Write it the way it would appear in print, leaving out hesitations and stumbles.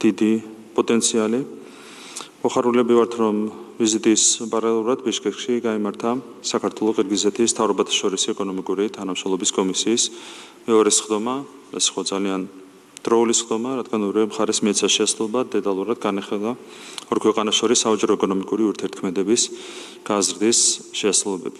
დიდი პოტენციალი. მოხარულები ვართ, რომ ვიზიტის პარალელურად ბიშკეკში გაიმართა საქართველო-ყირგიზეთის მთავრობათა შორის ეკონომიკური თანამშრომლობის კომისიის მეორე სხდომა. ეს ხო ძალიან დროული სხდომა, რადგან ორივე მხარეს მიეცა შესაძლებლობა დეტალურად განეხილა ორ ქვეყანას შორის საოჯრო ეკონომიკური ურთიერთქმედების გაზრდის შესაძლებლობები.